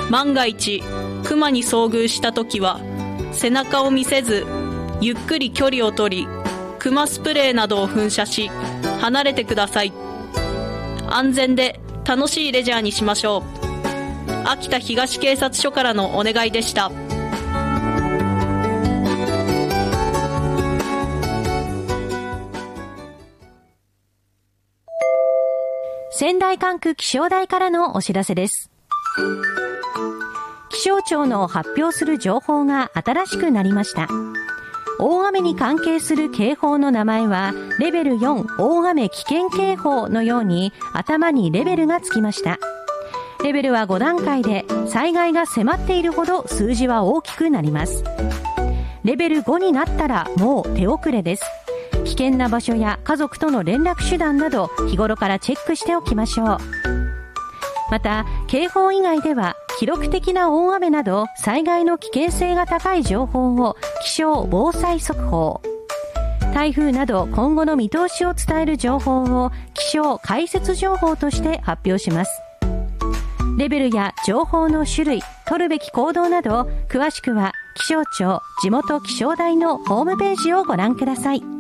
万が一クマに遭遇したときは背中を見せずゆっくり距離を取り、クマスプレーなどを噴射し離れてください。安全で楽しいレジャーにしましょう。秋田東警察署からのお願いでした。 仙台管区気象台からのお知らせです。気象庁の発表する情報が新しくなりました。大雨に関係する警報の名前はレベル4大雨危険警報のように頭にレベルがつきました。レベルは5段階で災害が迫っているほど数字は大きくなります。レベル5になったらもう手遅れです。危険な場所や家族との連絡手段など日頃からチェックしておきましょう。また警報以外では記録的な大雨など災害の危険性が高い情報を気象防災速報、台風など今後の見通しを伝える情報を気象解説情報として発表します。レベルや情報の種類、取るべき行動など詳しくは気象庁地元気象台のホームページをご覧ください。